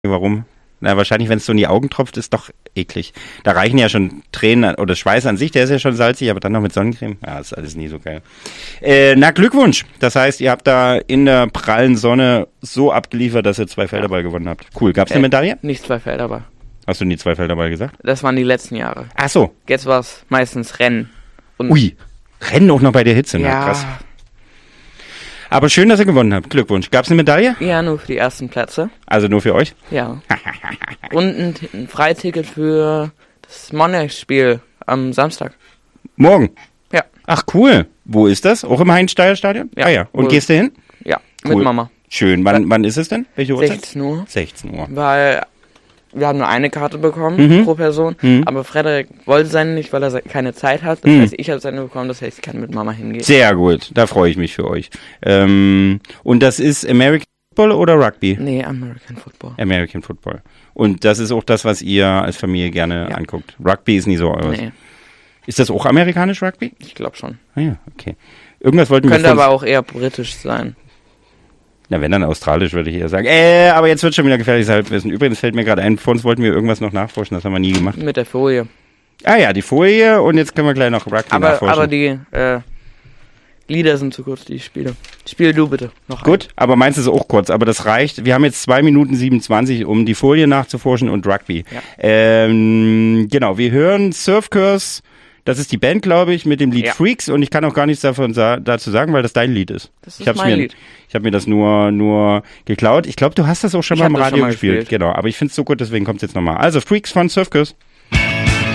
Warum? Na, wahrscheinlich, wenn es so in die Augen tropft, ist doch eklig. Da reichen ja schon Tränen oder Schweiß an sich, der ist ja schon salzig, aber dann noch mit Sonnencreme. Ja, ist alles nie so geil. Na, Glückwunsch. Das heißt, ihr habt da in der prallen Sonne so abgeliefert, dass ihr 2 Felderball gewonnen habt. Cool. Gab's eine Medaille? Nicht 2 Felderball. Hast du nie 2 Felderball gesagt? Das waren die letzten Jahre. Ach so. Jetzt war es meistens Rennen. Und Ui. Rennen auch noch bei der Hitze. ja, Na, krass. Aber schön, dass ihr gewonnen habt. Glückwunsch. Gab's eine Medaille? ja, nur für die ersten Plätze. Also nur für euch? Ja. Und ein Freiticket für das Monash-Spiel am Samstag. Morgen? Ja. Ach, cool. Wo ist das? Auch im Heinz-Steier-Stadion? Ja. Ah ja. Und Cool. gehst du hin? Ja, Cool. mit Mama. Schön. Wann ist es denn? Welche Uhrzeit? 16 Uhr. 16 Uhr. Weil wir haben nur eine Karte bekommen pro Person. Aber Frederik wollte seine nicht, weil er keine Zeit hat. Das heißt, ich habe seine bekommen. Das heißt, ich kann mit Mama hingehen. Sehr gut. Da freue ich mich für euch. Und das ist American Football oder Rugby? Nee, American Football. American Football. Und das ist auch das, was ihr als Familie gerne anguckt. Rugby ist nie so eures. Nee, Ist das auch amerikanisch Rugby? ich glaube schon. Ah ja, okay. Irgendwas wollten wir Könnte von... aber auch eher britisch sein. Na, wenn dann australisch, würde ich eher sagen. Aber jetzt wird schon wieder gefährliches Halbwissen. Übrigens fällt mir gerade ein, vor uns wollten wir irgendwas noch nachforschen, das haben wir nie gemacht. Mit der Folie. Ah ja, die Folie und jetzt können wir gleich noch Rugby nachforschen. Aber die Lieder sind zu kurz, die ich spiele. Spiel du bitte noch. Gut, aber meins ist auch kurz, aber das reicht. Wir haben jetzt 2 Minuten 27, um die Folie nachzuforschen und Rugby. Ja. Genau, wir hören Surf Curse, das ist die Band, glaube ich, mit dem Lied Ja. Freaks und ich kann auch gar nichts dazu sagen, weil das dein Lied ist. Das ist mein Lied. Ich habe mir das nur geklaut. Ich glaube, du hast das auch schon Ich mal im hab das Radio schon mal gespielt. gespielt. Genau, aber ich finde es so gut, deswegen kommt es jetzt nochmal. Also Freaks von Surf Curse.